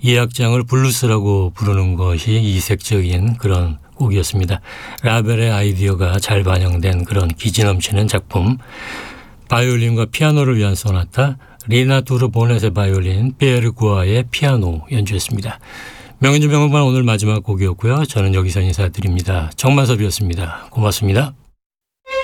이 악장을 블루스라고 부르는 것이 이색적인 그런 곡이었습니다. 라벨의 아이디어가 잘 반영된 그런 기지 넘치는 작품. 바이올린과 피아노를 위한 소나타, 리나 두르 보넷의 바이올린, 피에르 구아의 피아노 연주했습니다. 명인주 명음반 오늘 마지막 곡이었고요. 저는 여기서 인사드립니다. 정만섭이었습니다. 고맙습니다.